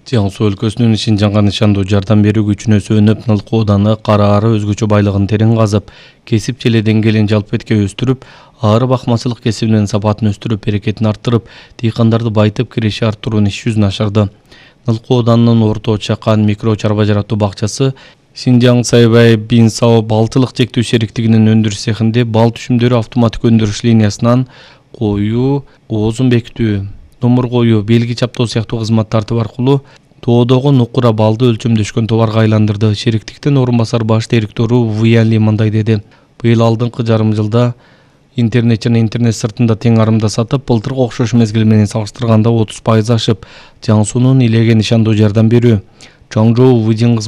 Jiangsu өлкөсүнүн Шинжаңга нышандуу жардам берүү күчүнө сүйөнүп, Нылкы ооданы кара ары өзгөчө байлыгын терең казып, кесип желе деңгээлин жалпетке өстүрүп, ары бакмачылык кесибинин сапатын өстүрүп, берекетин арттырып, дыйкандарды байытып киреше арттыруунун иш жүзүн ашырды. Нылкы ооданынын Орто Чакан микро чарба жаратуу бакчасы Шинжаң Сайбай Бинсао балчылык чектөө шериктигинин өндүрүш цехинде бал түшүмдөрү автоматтык өндүрүш линиясынан коюу, оозун бекитүү, номур коюу, белги чаптоо сыяктуу кызмат тартип аркылуу тоодогу нукура балды өлчөмдөшкөн товарга айландырды. Шериктиктин орун басар баш директору Вуян Ли мындай деди: быйыл алдыңкы жарым жылда интернет жана интернет сыртында тең арымда сатып, былтыркы окшош мезгил менен салыштырганда 30% ашып, Jiangsu'нун илеге нышандуу жардам берүү. Чоңжоу Выдин